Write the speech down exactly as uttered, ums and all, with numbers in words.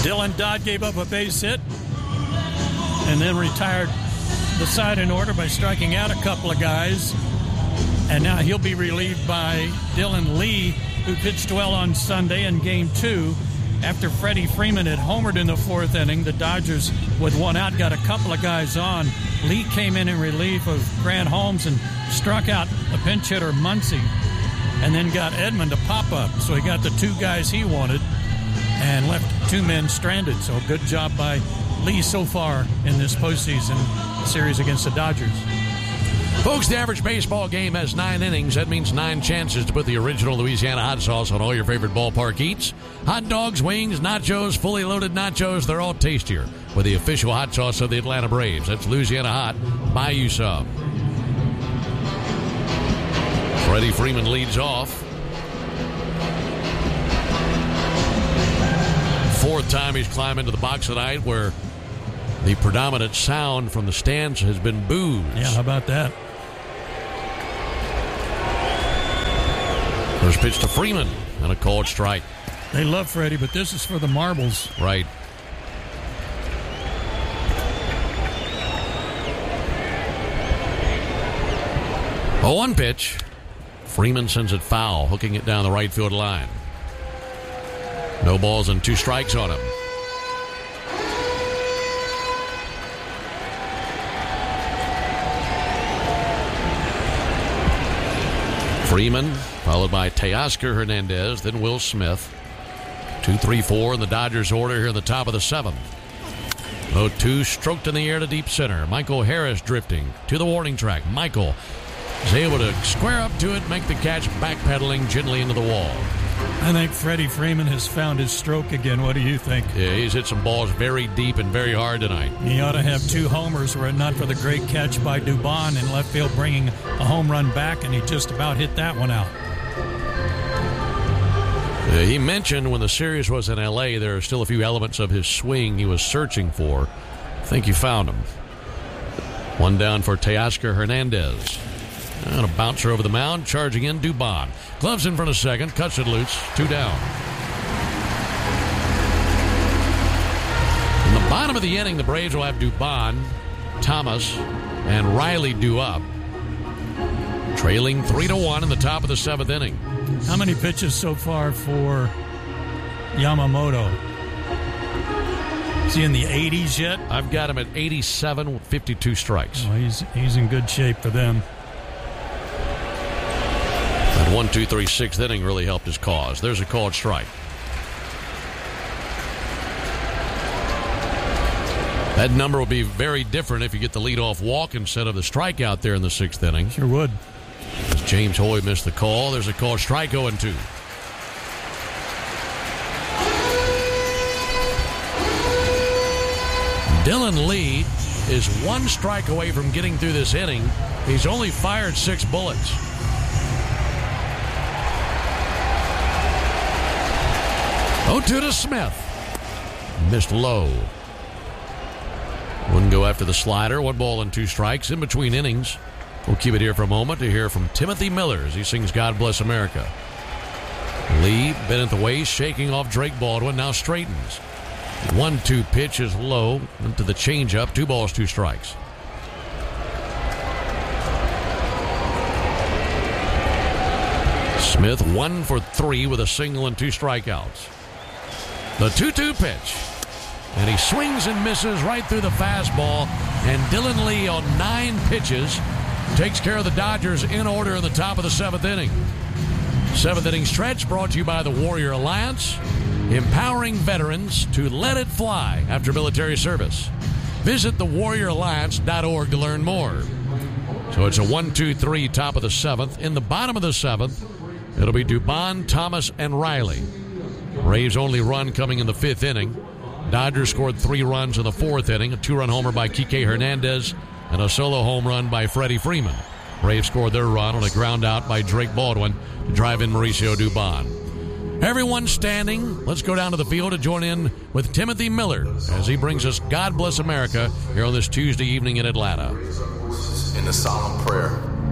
Dylan Dodd gave up a base hit and then retired the side in order by striking out a couple of guys. And now he'll be relieved by Dylan Lee, who pitched well on Sunday in Game two. After Freddie Freeman had homered in the fourth inning, the Dodgers, with one out, got a couple of guys on. Lee came in in relief of Grant Holmes and struck out the pinch hitter Muncy, and then got Edman to pop up. So he got the two guys he wanted and left two men stranded. So good job by Lee so far in this postseason series against the Dodgers. Folks, the average baseball game has nine innings. That means nine chances to put the original Louisiana hot sauce on all your favorite ballpark eats. Hot dogs, wings, nachos, fully loaded nachos, they're all tastier with the official hot sauce of the Atlanta Braves. That's Louisiana Hot. Buy you some. Freddie Freeman leads off. Fourth time he's climbed into the box tonight, where the predominant sound from the stands has been boos. Yeah, how about that? First pitch to Freeman and a called strike. They love Freddie, but this is for the marbles. Right. Oh, one pitch. Freeman sends it foul, hooking it down the right field line. No balls and two strikes on him. Freeman, followed by Teoscar Hernandez, then Will Smith. two three four in the Dodgers order here in the top of the seventh. oh two stroked in the air to deep center. Michael Harris drifting to the warning track. Michael is able to square up to it, make the catch, backpedaling gently into the wall. I think Freddie Freeman has found his stroke again. What do you think? Yeah, he's hit some balls very deep and very hard tonight. He ought to have two homers were it not for the great catch by Dubon in left field, bringing a home run back, and he just about hit that one out. Yeah, he mentioned when the series was in L A, there are still a few elements of his swing he was searching for. I think he found them. One down for Teoscar Hernandez. And a bouncer over the mound, charging in Dubon. Gloves in front of second, cuts it loose, two down. In the bottom of the inning, the Braves will have Dubon, Thomas, and Riley due up. Trailing three to one in the top of the seventh inning. How many pitches so far for Yamamoto? Is he in the eighties yet? I've got him at eighty-seven with fifty-two strikes. Well, he's, he's in good shape for them. That one, two, three, sixth inning really helped his cause. There's a called strike. That number will be very different if you get the leadoff walk instead of the strikeout there in the sixth inning. Sure would. As James Hoy missed the call, there's a called strike, oh and two. Dylan Lee is one strike away from getting through this inning. He's only fired six bullets. oh two to Smith. Missed low. Wouldn't go after the slider. One ball and two strikes in between innings. We'll keep it here for a moment to hear from Timothy Miller as he sings God Bless America. Lee bent at the waist, shaking off Drake Baldwin, now straightens. one two pitch is low into the changeup. Two balls, two strikes. Smith one for three with a single and two strikeouts. The two two pitch. And he swings and misses right through the fastball. And Dylan Lee on nine pitches takes care of the Dodgers in order in the top of the seventh inning. Seventh inning stretch brought to you by the Warrior Alliance, empowering veterans to let it fly after military service. Visit the warrior alliance dot org to learn more. So it's a one two three top of the seventh. In the bottom of the seventh, it'll be Dubon, Thomas, and Riley. Braves' only run coming in the fifth inning. Dodgers scored three runs in the fourth inning, a two-run homer by Kike Hernandez and a solo home run by Freddie Freeman. Braves scored their run on a ground out by Drake Baldwin to drive in Mauricio Dubon. Everyone standing. Let's go down to the field to join in with Timothy Miller as he brings us God Bless America here on this Tuesday evening in Atlanta. In the solemn prayer